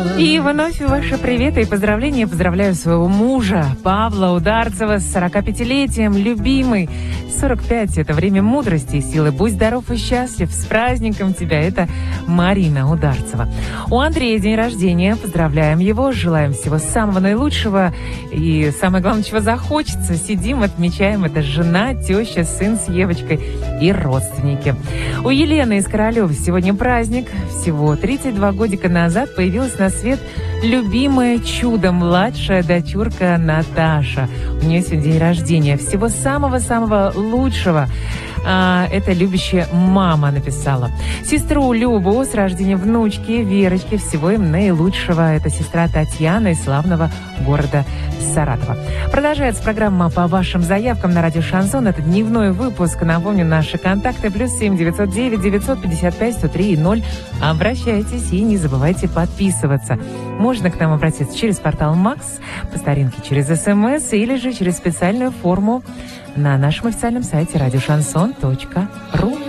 И вновь ваши приветы и поздравления. Поздравляю своего мужа Павла Ударцева с 45-летием. Любимый, 45 – это время мудрости и силы. Будь здоров и счастлив. С праздником тебя. Это Марина Ударцева. У Андрея день рождения. Поздравляем его. Желаем всего самого наилучшего. И самое главное, чего захочется. Сидим, отмечаем. Это жена, теща, сын с Евочкой и родственники. У Елены из Королёва сегодня праздник. Всего 32 годика назад появилась на свет любимое чудо, младшая дочурка Наташа. У нее сегодня день рождения. Всего самого-самого лучшего. Это любящая мама написала. Сестру Любу с рождения внучки Верочки. Всего им наилучшего. Это сестра Татьяна из славного города Саратова. Продолжается программа по вашим заявкам на радио Шансон. Это дневной выпуск. Напомню, наши контакты +7 909 955 103 0. Обращайтесь и не забывайте подписываться. Можно к нам обратиться через портал МАКС, по старинке через СМС или же через специальную форму на нашем официальном сайте радиошансон.ру.